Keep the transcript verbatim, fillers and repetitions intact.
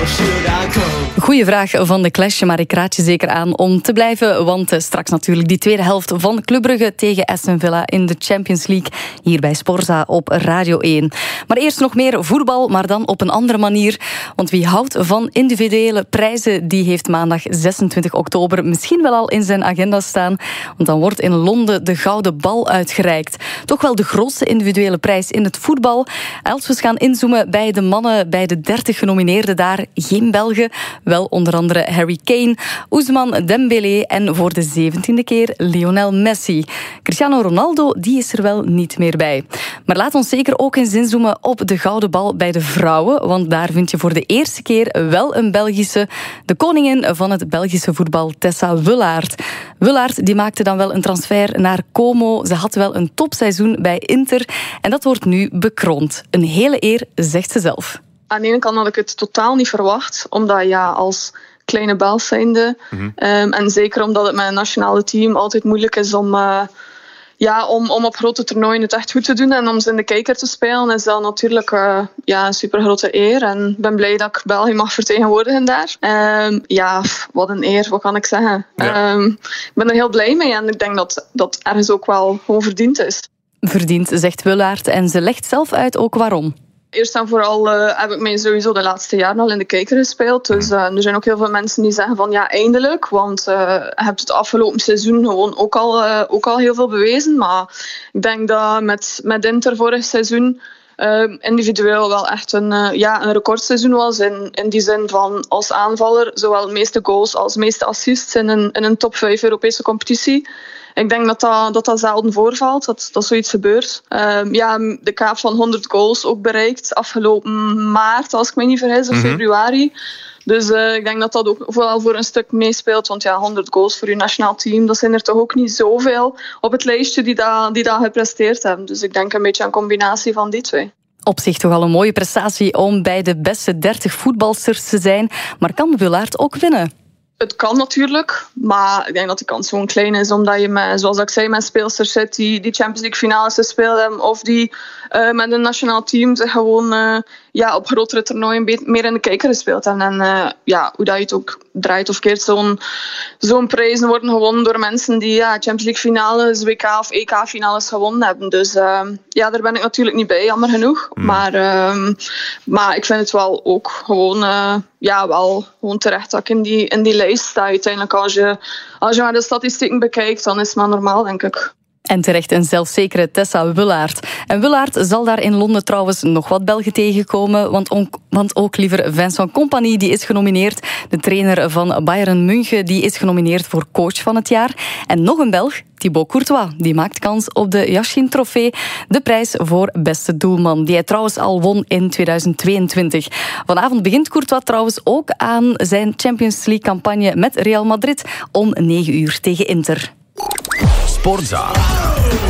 Goeie vraag van de Clash, maar ik raad je zeker aan om te blijven, want straks natuurlijk die tweede helft van Club Brugge tegen Aston Villa in de Champions League hier bij Sporza op Radio één. Maar eerst nog meer voetbal, maar dan op een andere manier. Want wie houdt van individuele prijzen, die heeft maandag zesentwintig oktober misschien wel al in zijn agenda staan. Want dan wordt in Londen de Gouden Bal uitgereikt. Toch wel de grootste individuele prijs in het voetbal. Als we gaan inzoomen bij de mannen, bij de dertig genomineerden daar, geen Belgen. Wel onder andere Harry Kane, Ousmane Dembélé en voor de zeventiende keer Lionel Messi. Cristiano Ronaldo, die is er wel niet meer bij. Maar laat ons zeker ook eens inzoomen op de Gouden Bal bij de vrouwen, want daar vind je voor de eerste keer wel een Belgische, de koningin van het Belgische voetbal, Tessa Willaert. Willaert die maakte dan wel een transfer naar Como. Ze had wel een topseizoen bij Inter en dat wordt nu bekroond. Een hele eer, zegt ze zelf. Aan de ene kant had ik het totaal niet verwacht, omdat ja, als kleine Belg zijnde, mm-hmm. um, en zeker omdat het met een nationale team altijd moeilijk is om, uh, ja, om, om op grote toernooien het echt goed te doen en om ze in de kijker te spelen, is dat natuurlijk uh, ja, een super grote eer. En ik ben blij dat ik België mag vertegenwoordigen daar. Um, ja, wat een eer, wat kan ik zeggen? Ja. Um, ik ben er heel blij mee en ik denk dat dat ergens ook wel gewoon verdiend is. Verdiend, zegt Willaert, en ze legt zelf uit ook waarom. Eerst en vooral uh, heb ik mij sowieso de laatste jaren al in de kijker gespeeld. Dus uh, er zijn ook heel veel mensen die zeggen van ja, eindelijk. Want uh, je hebt het afgelopen seizoen gewoon ook al, uh, ook al heel veel bewezen. Maar ik denk dat met, met Inter vorig seizoen uh, individueel wel echt een, uh, ja, een recordseizoen was. In, in die zin van als aanvaller zowel de meeste goals als de meeste assists in een, in een top vijf Europese competitie. Ik denk dat dat, dat, dat zelden voorvalt, dat, dat zoiets gebeurt. Uh, ja, de kaap van honderd goals ook bereikt afgelopen maart, als ik me niet vergis, of mm-hmm. februari. Dus uh, ik denk dat dat ook vooral voor een stuk meespeelt. Want ja, honderd goals voor je nationaal team, dat zijn er toch ook niet zoveel op het lijstje die dat, die dat gepresteerd hebben. Dus ik denk een beetje een combinatie van die twee. Op zich toch al een mooie prestatie om bij de beste dertig voetbalsters te zijn. Maar kan Willaert ook winnen? Het kan natuurlijk, maar ik denk dat de kans gewoon klein is. Omdat je, met, zoals ik zei, met speelsters zit die, die Champions League finales gespeeld hebben. Of die uh, met een nationaal team zich gewoon uh, ja, op grotere toernooien be- meer in de kijker gespeeld hebben. En uh, ja, hoe dat je het ook draait of keert, zo'n, zo'n prijzen worden gewonnen door mensen die ja, Champions League finales, W K of E K finales gewonnen hebben. Dus uh, ja, daar ben ik natuurlijk niet bij, jammer genoeg. Mm. Maar, uh, maar ik vind het wel ook gewoon... Uh, Ja, wel gewoon terecht dat ik in die, in die lijst sta. Uiteindelijk, als je, als je maar de statistieken bekijkt, dan is het maar normaal, denk ik. En terecht een zelfzekere Tessa Willaert. En Willaert zal daar in Londen trouwens nog wat Belgen tegenkomen, want, on, want ook liever Vincent Kompany die is genomineerd. De trainer van Bayern München die is genomineerd voor coach van het jaar. En nog een Belg, Thibaut Courtois, die maakt kans op de Yashin-trofee, de prijs voor beste doelman, die hij trouwens al won in tweeduizend tweeëntwintig. Vanavond begint Courtois trouwens ook aan zijn Champions League-campagne met Real Madrid om negen uur tegen Inter. Sportza.